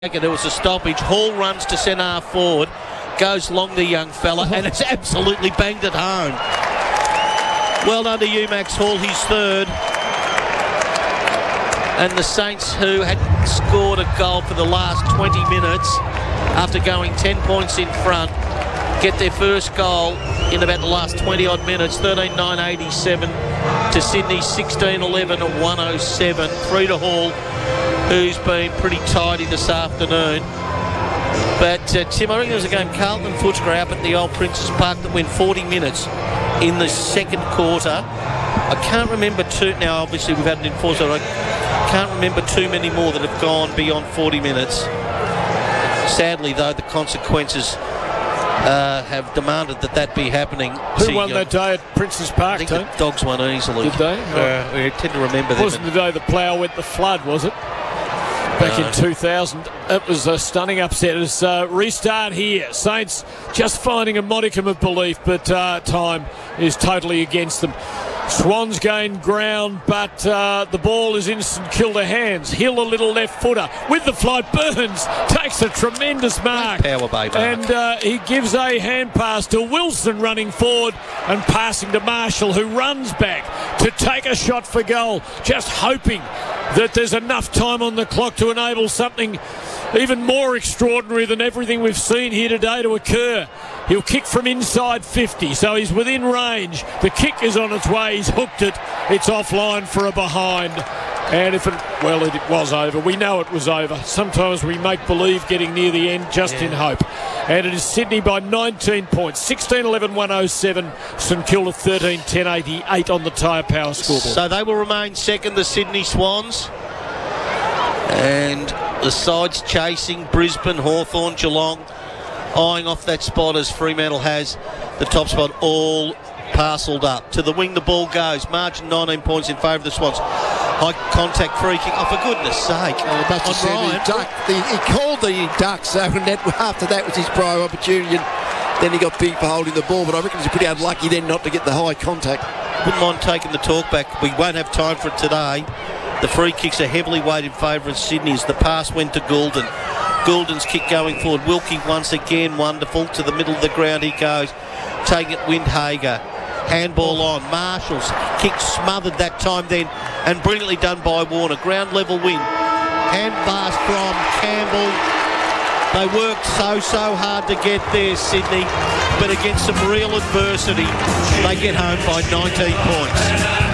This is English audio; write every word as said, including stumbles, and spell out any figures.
There was a stoppage. Hall runs to centre half forward, goes long the young fella, and it's absolutely banged it home. Well done to you, Max Hall, his third. And the Saints, who had scored a goal for the last twenty minutes after going ten points in front, get their first goal in about the last twenty odd minutes. thirteen nine eighty-seven to Sydney, sixteen eleven at one oh seven. Three to Hall, who's been pretty tidy this afternoon. But uh, Tim, I think there was a game, Carlton and Footscray up at the old Princes Park, that went forty minutes in the second quarter. I can't remember two, now obviously we've had an enforcer, I can't remember too many more that have gone beyond forty minutes. Sadly though, the consequences uh, have demanded that that be happening. Who See, won uh, that day at Princes Park, I think Tone? the Dogs won easily. Did they? Uh, I tend to remember It them. wasn't the day the plough went the flood, was it? Back No. in two thousand. It was a stunning upset. It's a restart here. Saints just finding a modicum of belief, but uh, time is totally against them. Swans gain ground, but uh, the ball is in St Kilda hands. Hill, a little left footer with the flight. Burns takes a tremendous mark. Power bay mark. And uh, he gives a hand pass to Wilson running forward and passing to Marshall, who runs back to take a shot for goal, just hoping that there's enough time on the clock to enable something even more extraordinary than everything we've seen here today to occur. He'll kick from inside fifty, so he's within range. The kick is on its way. He's hooked it. It's offline for a behind. And if it, well, it was over. We know it was over. Sometimes we make believe getting near the end just Yeah. in hope. And it is Sydney by nineteen points. sixteen eleven one oh seven. St Kilda thirteen ten eighty-eight on the Tyre Power scoreboard. So they will remain second, the Sydney Swans. And the sides chasing Brisbane, Hawthorn, Geelong, eyeing off that spot as Fremantle has the top spot all parcelled up. To the wing the ball goes. Margin nineteen points in favour of the Swans. High contact free kick. Oh, for goodness sake. Oh, that's On just it. Ryan. He, ducked the, he called the duck, so and that, after that was his prime opportunity. And then he got big for holding the ball, but I reckon he's pretty unlucky then not to get the high contact. Wouldn't mind taking the talk back. We won't have time for it today. The free kicks are heavily weighed in favour of Sydney as the pass went to Goulden. Goulden's kick going forward. Wilkie once again wonderful. To the middle of the ground he goes. Taking it Windhager. Handball on. Marshall's kick smothered that time then and brilliantly done by Warner. Ground level win. Hand pass from Campbell. They worked so, so hard to get there, Sydney, but against some real adversity, they get home by nineteen points.